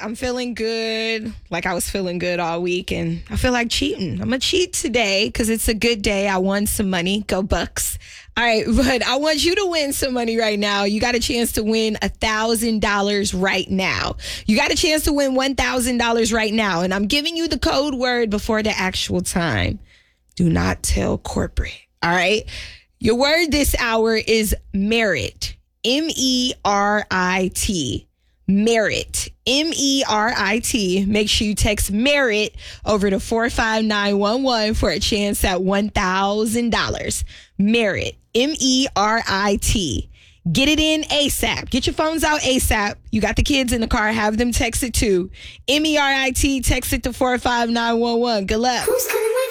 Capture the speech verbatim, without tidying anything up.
I'm feeling good, like I was feeling good all week, and I feel like cheating. I'm going to cheat today because it's a good day. I won some money. Go Bucks. All right, but I want you to win some money right now. You got a chance to win one thousand dollars right now. You got a chance to win one thousand dollars right now, and I'm giving you the code word before the actual time. Do not tell corporate, all right? Your word this hour is merit, M E R I T. Merit, M E R I T. Make sure you text merit over to four five nine one one for a chance at one thousand dollars. Merit, M E R I T. Get it in ASAP. Get your phones out ASAP. You got the kids in the car. Have them text it too. M E R I T. Text it to four five nine one one. Good luck. Who's coming with